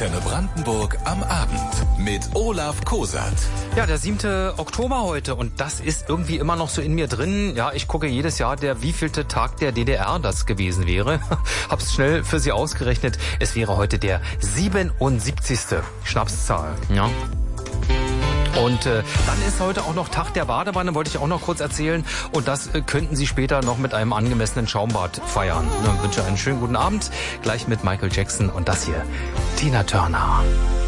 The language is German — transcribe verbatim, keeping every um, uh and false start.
Antenne Brandenburg am Abend mit Olaf Kosat. Ja, der siebte Oktober heute und das ist irgendwie immer noch so in mir drin. Ja, ich gucke jedes Jahr, der wievielte Tag der D D R das gewesen wäre. Hab's schnell für Sie ausgerechnet. Es wäre heute der siebenundsiebzigste Schnapszahl. Ja. Und äh, dann ist heute auch noch Tag der Badewanne, wollte ich auch noch kurz erzählen. Und das äh, könnten Sie später noch mit einem angemessenen Schaumbad feiern. Ich wünsche einen schönen guten Abend, gleich mit Michael Jackson und das hier, Tina Turner.